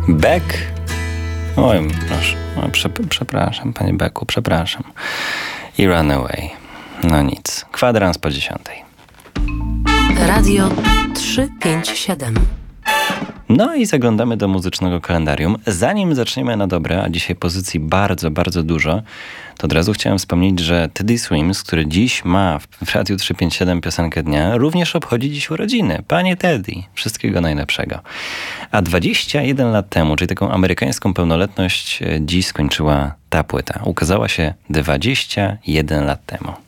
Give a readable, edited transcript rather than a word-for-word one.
Beck? Oj, proszę. Przepraszam, panie Becku, przepraszam. I Runaway. No nic. Kwadrans po 10. Radio 357. No i zaglądamy do muzycznego kalendarium. Zanim zaczniemy na dobre, a dzisiaj pozycji bardzo, bardzo dużo, to od razu chciałem wspomnieć, że Teddy Swims, który dziś ma w Radiu 357 piosenkę dnia, również obchodzi dziś urodziny. Panie Teddy, wszystkiego najlepszego. A 21 lat temu, czyli taką amerykańską pełnoletność, dziś skończyła ta płyta. Ukazała się 21 lat temu.